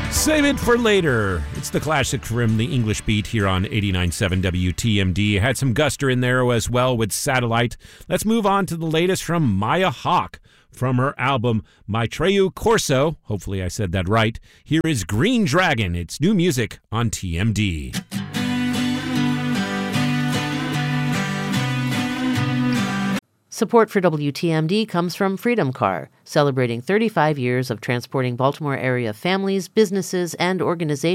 Save it for later. It's the classic from the English Beat here on 89.7 WTMD. Had some Guster in there as well with Satellite. Let's move on to the latest from Maya Hawke. From her album Maitreyu Corso, hopefully I said that right, here is Green Dragon. It's new music on TMD. Support for WTMD comes from Freedom Car, celebrating 35 years of transporting Baltimore area families, businesses, and organizations